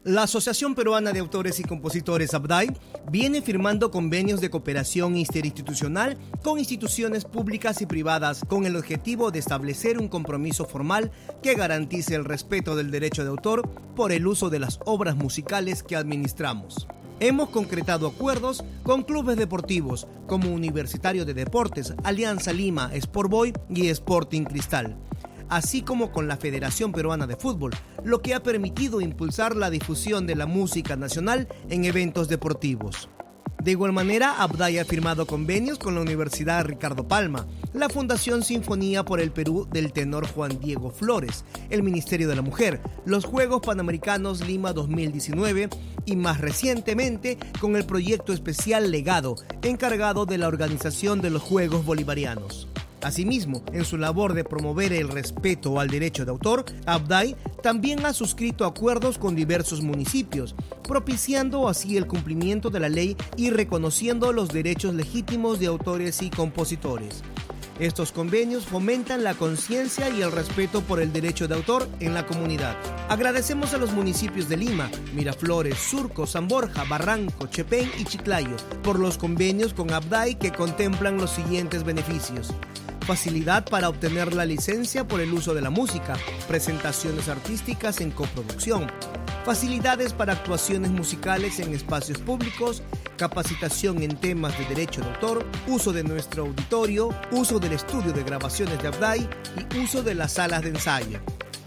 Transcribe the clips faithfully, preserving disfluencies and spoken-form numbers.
La Asociación Peruana de Autores y Compositores ABDAI viene firmando convenios de cooperación interinstitucional con instituciones públicas y privadas con el objetivo de establecer un compromiso formal que garantice el respeto del derecho de autor por el uso de las obras musicales que administramos. Hemos concretado acuerdos con clubes deportivos como Universitario de Deportes, Alianza Lima, Sport Boy y Sporting Cristal, así como con la Federación Peruana de Fútbol, lo que ha permitido impulsar la difusión de la música nacional en eventos deportivos. De igual manera, ABDAI ha firmado convenios con la Universidad Ricardo Palma, la Fundación Sinfonía por el Perú del tenor Juan Diego Flores, el Ministerio de la Mujer, los Juegos Panamericanos Lima dos mil diecinueve y más recientemente con el proyecto especial Legado, encargado de la organización de los Juegos Bolivarianos. Asimismo, en su labor de promover el respeto al derecho de autor, ABDAI también ha suscrito acuerdos con diversos municipios, propiciando así el cumplimiento de la ley y reconociendo los derechos legítimos de autores y compositores. Estos convenios fomentan la conciencia y el respeto por el derecho de autor en la comunidad. Agradecemos a los municipios de Lima, Miraflores, Surco, San Borja, Barranco, Chepén y Chiclayo por los convenios con ABDAI que contemplan los siguientes beneficios: facilidad para obtener la licencia por el uso de la música, presentaciones artísticas en coproducción, facilidades para actuaciones musicales en espacios públicos, capacitación en temas de derecho de autor, uso de nuestro auditorio, uso del estudio de grabaciones de ABDAI y uso de las salas de ensayo.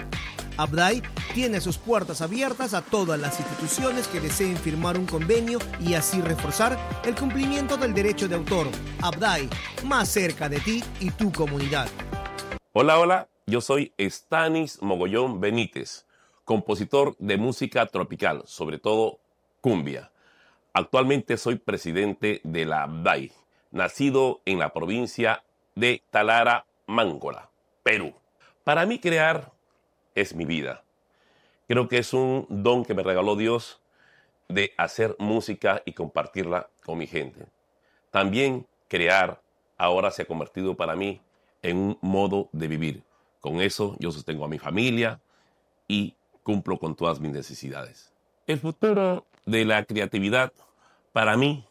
ABDAI tiene sus puertas abiertas a todas las instituciones que deseen firmar un convenio y así reforzar el cumplimiento del derecho de autor. ABDAI, más cerca de ti y tu comunidad. Hola, hola, yo soy Stanis Mogollón Benítez, compositor de música tropical, sobre todo cumbia. Actualmente soy presidente de la ABDAI, nacido en la provincia de Talara, Mángola, Perú. Para mí crear es mi vida. Creo que es un don que me regaló Dios de hacer música y compartirla con mi gente. También crear ahora se ha convertido para mí en un modo de vivir. Con eso yo sostengo a mi familia y cumplo con todas mis necesidades. El futuro de la creatividad para mí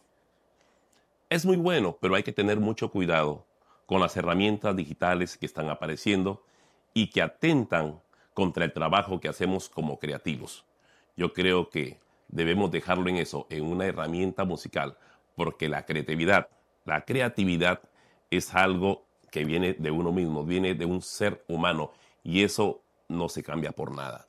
es muy bueno, pero hay que tener mucho cuidado con las herramientas digitales que están apareciendo y que atentan contra el trabajo que hacemos como creativos. Yo creo que debemos dejarlo en eso, en una herramienta musical, porque la creatividad, la creatividad es algo que viene de uno mismo, viene de un ser humano y eso no se cambia por nada.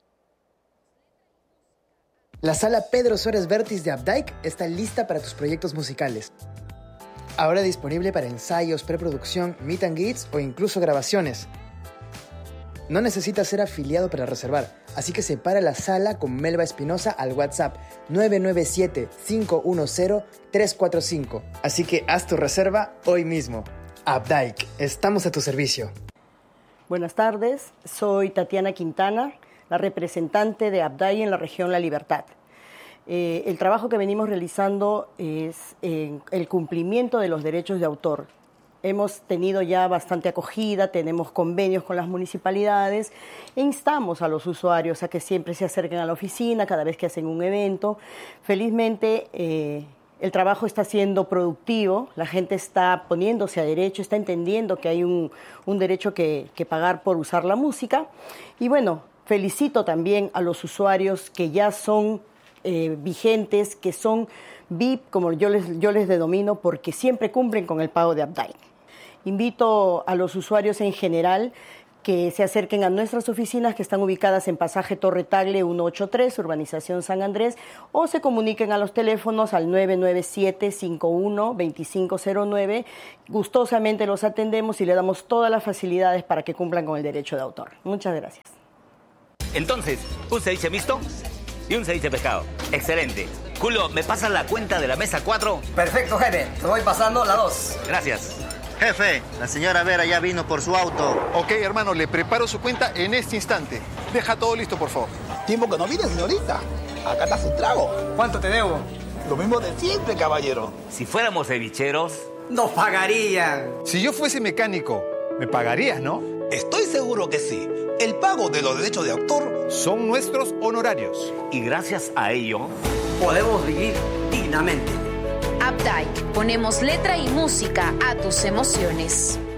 La sala Pedro Suárez Vértiz de ABDAI está lista para tus proyectos musicales. Ahora disponible para ensayos, preproducción, meet and greets o incluso grabaciones. No necesitas ser afiliado para reservar, así que separa la sala con Melba Espinosa al WhatsApp nueve nueve siete, cinco uno cero, tres cuatro cinco. Así que haz tu reserva hoy mismo. ABDAI, estamos a tu servicio. Buenas tardes, soy Tatiana Quintana, la representante de ABDAI en la región La Libertad. Eh, el trabajo que venimos realizando es eh, el cumplimiento de los derechos de autor. Hemos tenido ya bastante acogida, tenemos convenios con las municipalidades e instamos a los usuarios a que siempre se acerquen a la oficina cada vez que hacen un evento. Felizmente eh, el trabajo está siendo productivo, la gente está poniéndose a derecho, está entendiendo que hay un, un derecho que, que pagar por usar la música. Y bueno, felicito también a los usuarios que ya son eh, vigentes, que son V I P, como yo les, yo les denomino, porque siempre cumplen con el pago de ABDAI. Invito a los usuarios en general que se acerquen a nuestras oficinas que están ubicadas en Pasaje Torre Tagle ciento ochenta y tres, Urbanización San Andrés, o se comuniquen a los teléfonos al nueve nueve siete, cinco uno, dos cinco cero nueve. Gustosamente los atendemos y le damos todas las facilidades para que cumplan con el derecho de autor. Muchas gracias. Entonces, un ceviche mixto y un ceviche pescado. Excelente. Julio, ¿me pasas la cuenta de la mesa cuatro? Perfecto, jefe. Te voy pasando la dos. Gracias. Jefe, la señora Vera ya vino por su auto. Ok, hermano, le preparo su cuenta en este instante. Deja todo listo, por favor. Tiempo que no viene, señorita. Acá está su trago. ¿Cuánto te debo? Lo mismo de siempre, caballero. Si fuéramos cevicheros... ¡Nos pagarían! Si yo fuese mecánico, me pagarías, ¿no? Estoy seguro que sí. El pago de los derechos de autor son nuestros honorarios. Y gracias a ello, podemos vivir dignamente. Updike, ponemos letra y música a tus emociones.